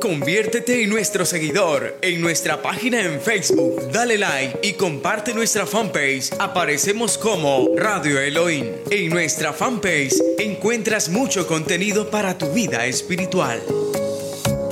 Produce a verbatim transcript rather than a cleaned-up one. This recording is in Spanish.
Conviértete en nuestro seguidor en nuestra página en Facebook. Dale like y comparte nuestra fanpage. Aparecemos como Radio Elohim. En nuestra fanpage encuentras mucho contenido para tu vida espiritual.